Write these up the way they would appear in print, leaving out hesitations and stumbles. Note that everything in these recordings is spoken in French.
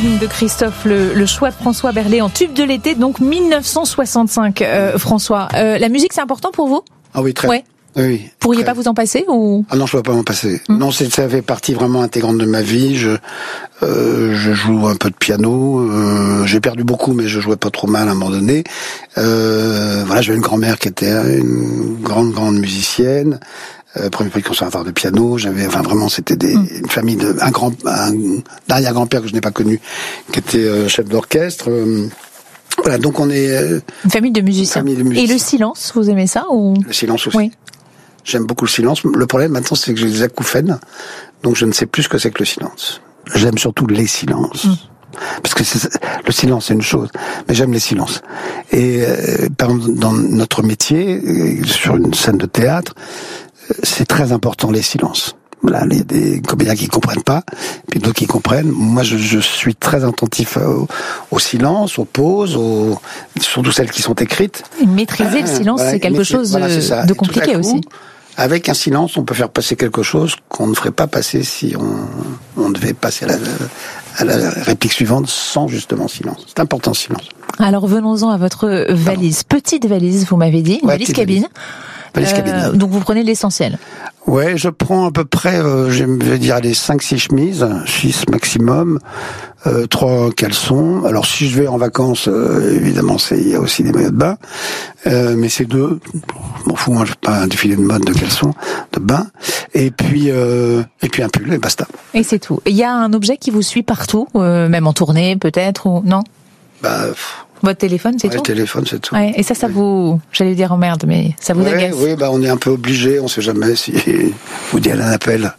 Cabine de Christophe, le choix de François Berléand, tube de l'été, donc 1965. François, la musique c'est important pour vous ? Ah oui, très. Ouais. Oui. Pourriez pas vous en passer ou ? Ah non, je peux pas m'en passer. Non, ça fait partie vraiment intégrante de ma vie. Je joue un peu de piano. J'ai perdu beaucoup, mais je jouais pas trop mal à un moment donné. Voilà, j'avais une grand-mère qui était une grande musicienne. Premier prix de conservatoire de piano. Vraiment, c'était une famille un arrière-grand-père que je n'ai pas connu, qui était chef d'orchestre. Voilà, donc on est une famille de musiciens. Et le silence, vous aimez ça ou ? Le silence aussi. Oui. J'aime beaucoup le silence. Le problème maintenant, c'est que j'ai des acouphènes, donc je ne sais plus ce que c'est que le silence. J'aime surtout les silences. Parce que le silence, c'est une chose, mais j'aime les silences. Et par exemple, dans notre métier, sur une scène de théâtre, c'est très important les silences. Voilà, des comédiens qui comprennent pas, puis d'autres qui comprennent. Moi, je suis très attentif au silence, aux pauses, surtout celles qui sont écrites. Et maîtriser le silence, voilà, c'est quelque chose de compliqué aussi. Avec un silence, on peut faire passer quelque chose qu'on ne ferait pas passer si on devait passer à la réplique suivante sans justement silence. C'est important, silence. Alors venons-en à votre valise. Petite valise, vous m'avez dit, une valise cabine. Donc vous prenez l'essentiel. Ouais, je prends à peu près, je vais dire, allez, 5-6 chemises, 6 maximum, 3 caleçons. Alors si je vais en vacances, évidemment, il y a aussi des maillots de bain, mais c'est 2. M'en fous, moi, je fais pas un défilé de mode de caleçons, de bain. Et puis un pull, et basta. Et c'est tout. Il y a un objet qui vous suit partout, même en tournée, peut-être, ou non ? Votre téléphone, c'est tout ? Le téléphone, c'est tout. Ouais, et ça vous, j'allais dire emmerde, mais ça vous agace ? Oui, on est un peu obligé, on sait jamais si vous dites un appel.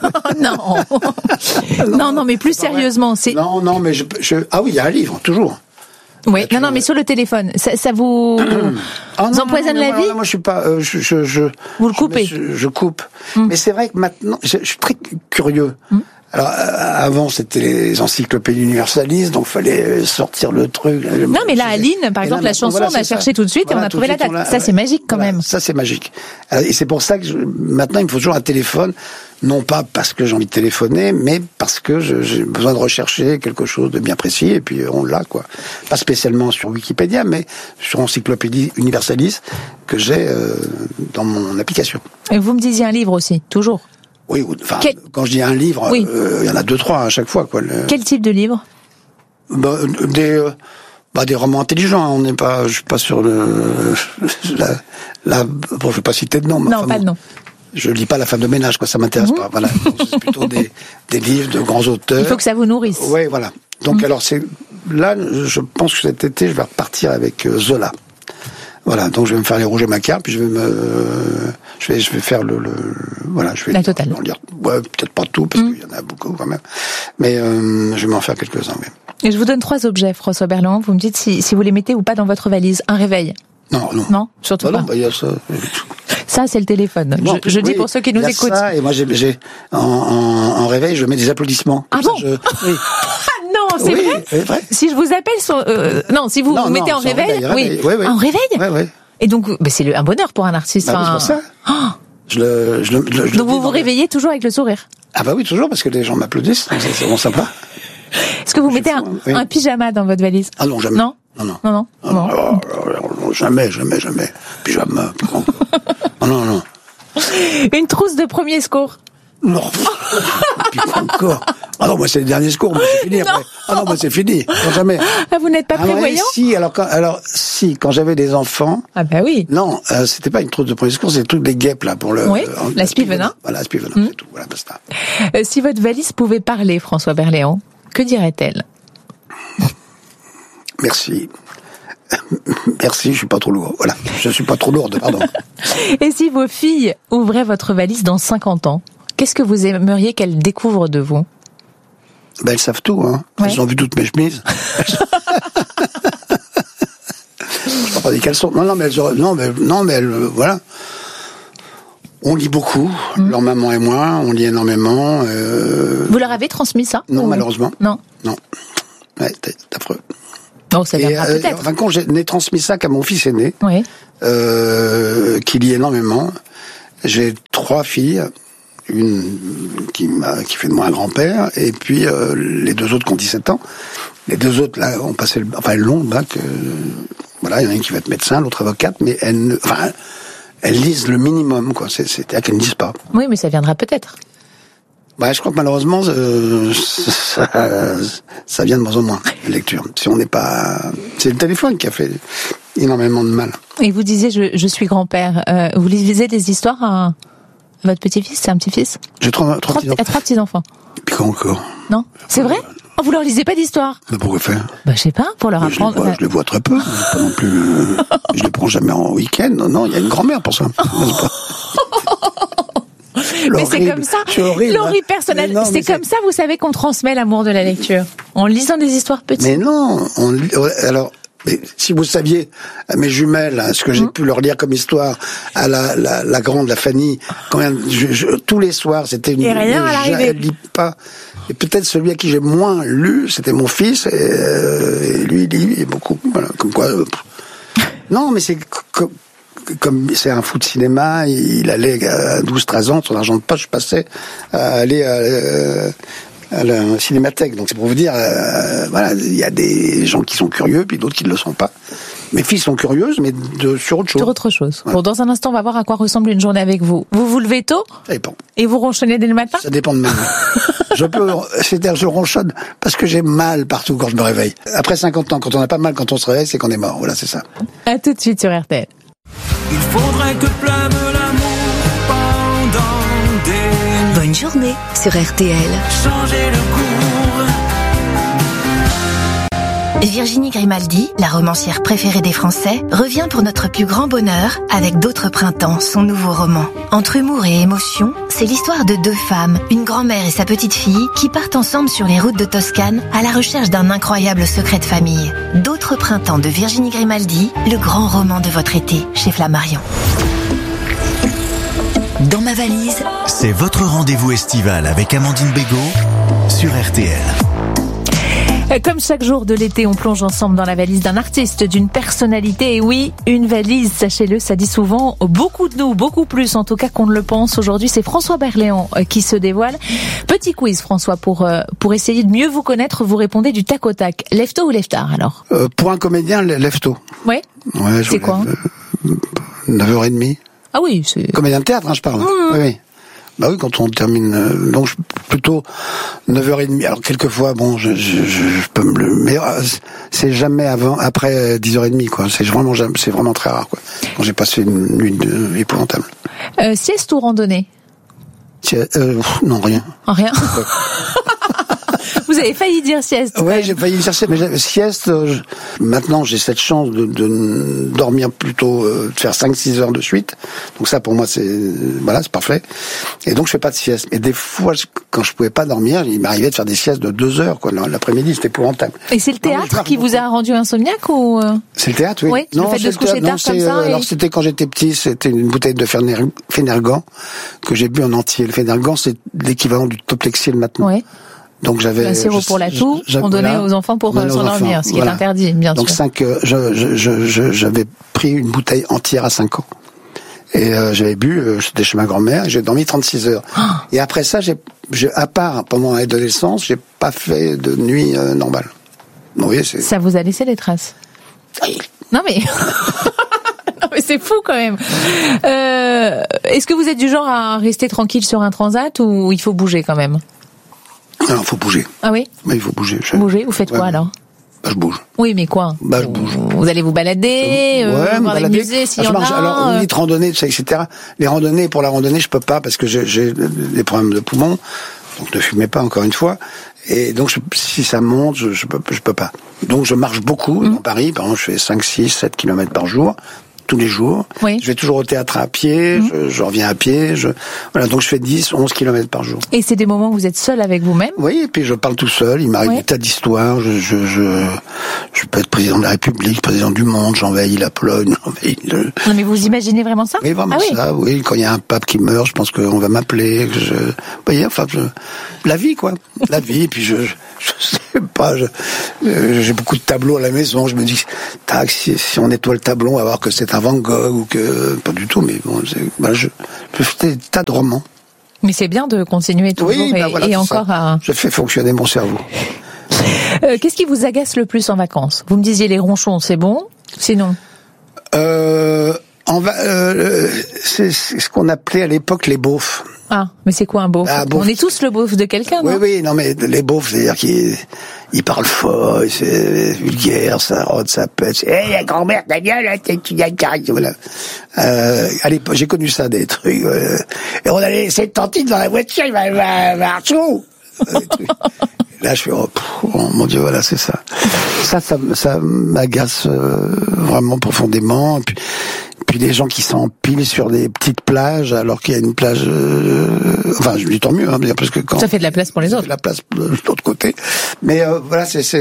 Non, mais plus sérieusement, c'est... Non, mais ah oui, il y a un livre, toujours. Oui, non, mais sur le téléphone, ça vous empoisonne la vie ? Moi, je suis pas, vous le coupez ? Je coupe. Mais c'est vrai que maintenant, je suis très curieux. Alors, avant, c'était les encyclopédies universalistes, donc fallait sortir le truc. Non, mais là, Aline, par exemple, la chanson, on a cherché tout de suite et on a trouvé la date. Ça, c'est magique quand même. Ça, c'est magique. Et c'est pour ça que maintenant, il me faut toujours un téléphone. Non pas parce que j'ai envie de téléphoner, mais parce que j'ai besoin de rechercher quelque chose de bien précis, et puis on l'a, quoi. Pas spécialement sur Wikipédia, mais sur Encyclopédie Universalis, que j'ai dans mon application. Et vous me disiez un livre aussi, toujours ? Oui, enfin, quand je dis un livre, il y en a 2-3 à chaque fois, quoi. Quel type de livre ? Des romans intelligents, hein. Je suis pas sur je vais pas citer de nom. Non, pas de nom. Je lis pas La femme de ménage, quoi, ça m'intéresse pas. Voilà. C'est plutôt des livres de grands auteurs. Il faut que ça vous nourrisse. Oui, voilà. Donc alors là, je pense que cet été, je vais repartir avec Zola. Voilà, donc je vais me faire les rouges et macquart, puis je vais faire je vais la totale. En lire. Ouais, peut-être pas tout, parce qu'il y en a beaucoup quand même. Mais je vais m'en faire quelques-uns, oui. Et je vous donne 3 objets, François Berléand. Vous me dites si vous les mettez ou pas dans votre valise. Un réveil. Non. Non, surtout pas. Non, il y a ça. Ça, c'est le téléphone. Bon, je dis pour ceux qui nous écoutent. Ça, et moi, en réveil, je mets des applaudissements. Ah bon? Non, c'est vrai. Si je vous appelle si vous vous mettez en réveil. Oui. En réveil? Oui. Et donc, c'est un bonheur pour un artiste. C'est pour ça. Donc vous vous réveillez toujours avec le sourire? Ah bah oui, toujours, parce que les gens m'applaudissent. C'est vraiment sympa. Est-ce que vous mettez un pyjama dans votre valise? Ah non, jamais. Non. Jamais. Pyjama. Non. Une trousse de premier secours? Non. Puis encore. Ah non, moi c'est le dernier secours, moi c'est fini après. Ah non, moi c'est fini. Non, jamais. Ah, vous n'êtes pas prévoyant? Si, quand j'avais des enfants. Ah bah oui. Non, c'était pas une trousse de premier secours, c'est toutes les guêpes là pour le. Oui, la spivenin. Voilà, la spivenin, c'est tout. Voilà, basta. Si votre valise pouvait parler, François Berléand, que dirait-elle? Merci, je suis pas trop lourd. Voilà, je suis pas trop lourde, pardon. Et si vos filles ouvraient votre valise dans 50 ans, qu'est-ce que vous aimeriez qu'elles découvrent de vous? Elles savent tout, hein. Ouais. Elles ont vu toutes mes chemises. Je parle pas des caleçons. Non, mais elles, voilà. On lit beaucoup, leur maman et moi, on lit énormément. Vous leur avez transmis ça? Non, malheureusement. Non. Ouais, c'est affreux. Oh, ça viendra peut-être. Enfin, quand j'ai transmis ça qu'à mon fils aîné, oui. Qui lit énormément. J'ai 3 filles, une qui fait de moi un grand-père, et puis les deux autres qui ont 17 ans. Les deux autres, là, ont passé elles l'ont, le bac. Voilà, il y en a une qui va être médecin, l'autre avocate, mais elles lisent le minimum, quoi. C'est-à-dire qu'elles ne lisent pas. Oui, mais ça viendra peut-être. Bah, je crois que malheureusement, ça vient de moins en moins, la lecture. Si on n'est pas... C'est le téléphone qui a fait énormément de mal. Et vous disiez, je suis grand-père. Vous lisez des histoires à votre petit-fils? C'est un petit-fils? J'ai trois petits-enfants. 3 petits-enfants. Et puis quoi encore? Non? C'est vrai? Oh, vous leur lisez pas d'histoire? Mais pourquoi faire? Bah, je sais pas, pour leur apprendre. Je les vois très peu. Pas non plus, je les prends jamais en week-end. Non, il y a une grand-mère pour ça. Mais c'est comme ça. L'horrible personnel. C'est comme ça, vous savez, qu'on transmet l'amour de la lecture. En lisant des histoires petites. Mais non, alors, mais si vous saviez, à mes jumelles, ce que j'ai pu leur lire comme histoire, à la grande, la Fanny, tous les soirs, c'était une... Et rien à l'arrivée. Elle lit pas. Et peut-être celui à qui j'ai moins lu, c'était mon fils, et lui, il lit beaucoup. Voilà, comme quoi... Non, mais c'est comme c'est un fou de cinéma, il allait à 12-13 ans, son argent de poche passait à aller à la cinémathèque. Donc c'est pour vous dire, voilà, il y a des gens qui sont curieux, puis d'autres qui ne le sont pas. Mes filles sont curieuses, mais sur autre chose. Sur autre chose. Ouais. Bon, dans un instant, on va voir à quoi ressemble une journée avec vous. Vous vous levez tôt? Ça dépend. Et vous ronchonnez dès le matin? Ça dépend de ma vie. C'est-à-dire, je ronchonne parce que j'ai mal partout quand je me réveille. Après 50 ans, quand on n'a pas mal quand on se réveille, c'est qu'on est mort. Voilà, c'est ça. À tout de suite sur RTL. Il faudrait que pleuve l'amour pendant des nuits. Bonne journée sur RTL. Changer le cours. Virginie Grimaldi, la romancière préférée des Français, revient pour notre plus grand bonheur avec D'autres printemps, son nouveau roman. Entre humour et émotion, c'est l'histoire de 2 femmes, une grand-mère et sa petite-fille, qui partent ensemble sur les routes de Toscane à la recherche d'un incroyable secret de famille. D'autres printemps de Virginie Grimaldi, le grand roman de votre été, chez Flammarion. Dans ma valise, c'est votre rendez-vous estival avec Amandine Bégaud sur RTL. Comme chaque jour de l'été, on plonge ensemble dans la valise d'un artiste, d'une personnalité. Et oui, une valise, sachez-le, ça dit souvent beaucoup de nous, beaucoup plus en tout cas qu'on ne le pense. Aujourd'hui, c'est François Berléand qui se dévoile. Petit quiz, François, pour essayer de mieux vous connaître, vous répondez du tac au tac. Lève-tôt ou lève-tard, alors? Pour un comédien, lève-tôt. Ouais. C'est quoi? 9h30. Ah oui, c'est... Comédien de théâtre, je parle. Oui. Bah oui, quand on termine, donc plutôt 9h30. Alors quelquefois, bon, je peux me le, mais c'est jamais après 10h30, quoi. C'est vraiment très rare, quoi. Quand j'ai passé une nuit épouvantable. Sieste ou randonnée? Non, rien. Rien. Vous avez failli dire sieste. Ouais, j'ai failli dire sieste, mais sieste, maintenant j'ai cette chance de dormir plutôt, de faire 5-6 heures de suite. Donc ça, pour moi, c'est parfait. Et donc je fais pas de sieste. Mais des fois, quand je pouvais pas dormir, il m'arrivait de faire des siestes de 2 heures, quoi. L'après-midi, c'était épouvantable. Et c'est le théâtre qui vous a rendu insomniaque ou? C'est le théâtre, oui. Oui, non, le fait de se coucher tard comme ça. Alors c'était quand j'étais petit, c'était une bouteille de Fénergan que j'ai bu en entier. Le Fénergan, c'est l'équivalent du Toplexil maintenant. Oui. Donc j'avais un sirop pour la toux, on donnait aux enfants pour s'endormir, ce qui est interdit, bien sûr. Donc j'avais pris une bouteille entière à 5 ans. Et j'avais bu, j'étais chez ma grand-mère, et j'ai dormi 36 heures. Et après ça, à part pendant l'adolescence, j'ai pas fait de nuit normale. Donc, oui, ça vous a laissé des traces? Non mais... Non mais c'est fou quand même. Est-ce que vous êtes du genre à rester tranquille sur un transat ou il faut bouger quand même? Alors, faut bouger. Ah oui? Oui, il faut bouger. Bouger, vous faites quoi alors? Bah, je bouge. Oui, mais quoi? Bah, je bouge. Vous allez vous balader, voir les musées s'il y en a. Alors, on dit randonnée, etc. Les randonnées, pour la randonnée, je peux pas parce que j'ai des problèmes de poumons. Donc, ne fumez pas, encore une fois. Et donc, si ça monte, je peux pas. Donc, je marche beaucoup dans Paris. Par exemple, je fais 5, 6, 7 kilomètres par jour. Tous les jours. Oui. Je vais toujours au théâtre à pied, je reviens à pied, voilà, donc je fais 10, 11 kilomètres par jour. Et c'est des moments où vous êtes seul avec vous-même? Oui, et puis je parle tout seul, il m'arrive des tas d'histoires, je peux être président de la République, président du monde, j'envahis la Pologne, Non mais vous imaginez vraiment ça? Oui, vraiment ça, oui, quand il y a un pape qui meurt, je pense qu'on va m'appeler, vous voyez, enfin, la vie, quoi. La vie, et puis je sais pas, j'ai beaucoup de tableaux à la maison, je me dis, tac, si on nettoie le tableau, on va voir que c'est un Van Gogh, ou que, pas du tout, mais bon, je fais des tas de romans. Mais c'est bien de continuer toujours et encore à... Je fais fonctionner mon cerveau. Qu'est-ce qui vous agace le plus en vacances? Vous me disiez les ronchons, c'est bon? Sinon? C'est ce qu'on appelait à l'époque les beaufs. Ah, mais c'est quoi un beauf? On est tous le beauf de quelqu'un, non? Oui, non, mais les beaufs, c'est-à-dire qu'ils parlent fort, c'est vulgaire, ça rôde, ça pète. Hey, la grand-mère, ta gueule, tu viens de carré, voilà. À l'époque, j'ai connu ça, des trucs, et on allait laisser tantine dans la voiture, il va tout. Là, je fais, oh mon Dieu, voilà, c'est ça. Ça m'agace vraiment profondément. Et puis des gens qui s'empilent sur des petites plages, alors qu'il y a une plage. Enfin, je dis tant mieux, hein, parce que quand ça fait de la place pour les autres. Ça fait de la place de l'autre côté. Mais voilà, c'est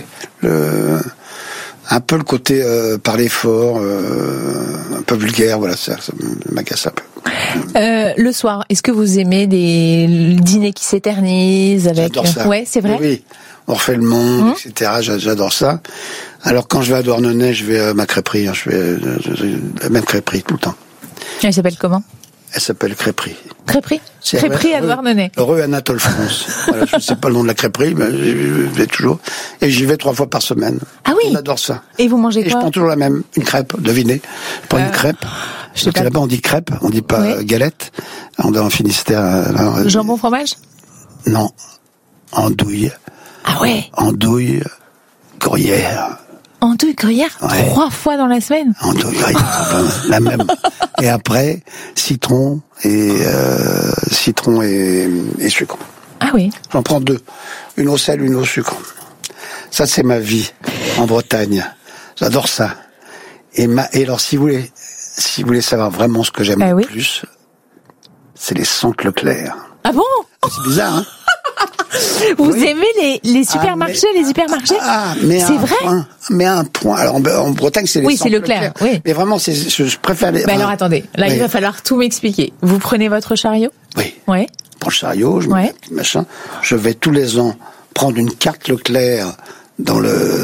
un peu le côté parler fort, un peu vulgaire. Voilà, ça m'agace un peu. Le soir, est-ce que vous aimez des dîners qui s'éternisent avec? J'adore ça. Ouais, c'est vrai. Oui, on refait le monde, etc. J'adore ça. Alors quand je vais à Douarnenez, je vais à ma crêperie. Je fais la même crêperie tout le temps. Elle s'appelle comment? Elle s'appelle Crêperie. Crêperie? Crêperie à Douarnenez. Rue Anatole France. Voilà, je ne sais pas le nom de la crêperie, mais j'y vais toujours. Et j'y vais 3 fois par semaine. Ah oui? J'adore ça. Et vous mangez quoi? Et je prends toujours la même, une crêpe, devinez. Je prends une crêpe. Parce que là-bas on dit crêpe, on dit pas galette. On est en Finistère. Jambon fromage? Non. Andouille. Ah ouais? Andouille gruyère. Andouille gruyère? Ouais. 3 fois dans la semaine? Andouille gruyère, la même. Et après, citron et sucre. Ah oui? J'en prends 2. Une au sel, une au sucre. Ça, c'est ma vie en Bretagne. J'adore ça. Et alors, si vous voulez savoir vraiment ce que j'aime le plus, c'est les Centre Leclerc. Ah bon? C'est bizarre, hein? Vous aimez les supermarchés, les hypermarchés? Mais c'est vrai? Mais à un point. Alors, en Bretagne, c'est les Centre Leclerc. Oui. Mais vraiment, je préfère les... alors, attendez. Là, il va falloir tout m'expliquer. Vous prenez votre chariot? Oui. Ouais. Je prends le chariot, je mets un machin. Je vais tous les ans prendre une carte Leclerc dans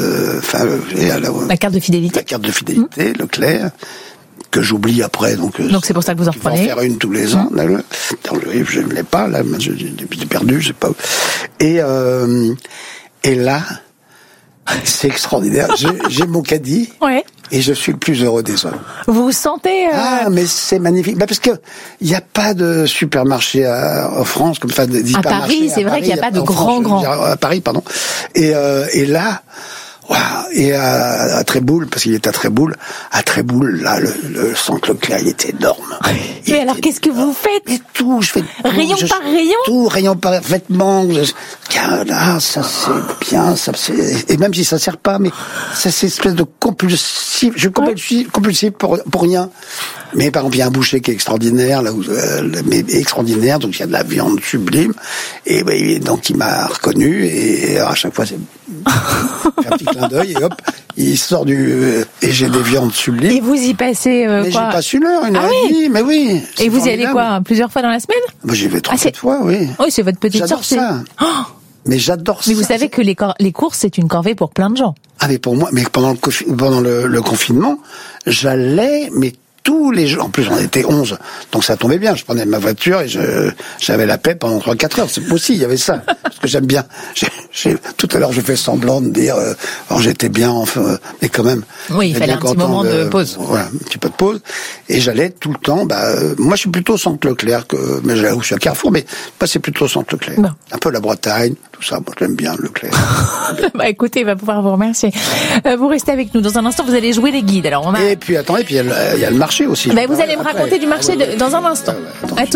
la carte de fidélité. La carte de fidélité, Leclerc, que j'oublie après. Donc c'est pour ça que vous en reprenez. Je vais en faire une tous les ans. Je ne l'ai pas, là, j'ai perdu, je sais pas. Et là, c'est extraordinaire. J'ai mon caddie. Ouais. Et je suis le plus heureux des hommes. Vous vous sentez Ah, mais c'est magnifique. Parce que il n'y a pas de supermarché en France, comme ça, à Paris, c'est vrai qu'il n'y a pas de grand. À Paris, pardon. Et là, et à Tréboul, parce qu'il est à Tréboul, là, le Centre Leclerc, il était énorme. Mais alors, qu'est-ce que vous faites? Mais tout, je fais rayon par rayon? Tout, rayon par vêtements. Ça c'est bien, et même si ça sert pas, mais ça c'est une espèce de compulsif. Je suis compulsif pour rien. Mais par exemple, il y a un boucher qui est extraordinaire, mais extraordinaire, donc il y a de la viande sublime, et donc il m'a reconnu, et à chaque fois c'est un petit clin d'œil, et hop, il sort et j'ai des viandes sublimes. Et vous y passez mais quoi? J'y passe 1 heure, 1 heure et demie, mais oui. Et vous y allez quoi, plusieurs fois dans la semaine? J'y vais 3-4 fois, oui. Oui, c'est votre petite sortie. J'adore ça. Mais j'adore ça. Mais vous savez que les courses, c'est une corvée pour plein de gens. Ah, mais pour moi, mais pendant le confinement, j'allais, mais tous les jours. En plus, on était 11, donc ça tombait bien. Je prenais ma voiture et j'avais la paix pendant 3-4 heures. C'est possible, il y avait ça. Parce que j'aime bien. Tout à l'heure, je fais semblant de dire, j'étais bien, enfin, mais quand même. Oui, il fallait un petit moment de pause. Voilà, un petit peu de pause. Et j'allais tout le temps, moi, je suis plutôt Centre Leclerc mais je suis à Carrefour, mais c'est plutôt Centre Leclerc. Bon. Un peu la Bretagne, tout ça. Moi, j'aime bien Leclerc. Écoutez, il va pouvoir vous remercier. Vous restez avec nous. Dans un instant, vous allez jouer les guides. Alors, Et puis, attendez, il y a le marché aussi. Vous allez me raconter du marché dans un instant.